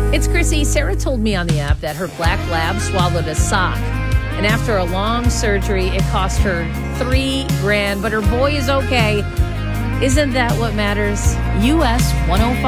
It's Chrissy. Sarah told me on the app that her black lab swallowed a sock. And after a long surgery, it cost her $3,000, but her boy is okay. Isn't that what matters? US 105.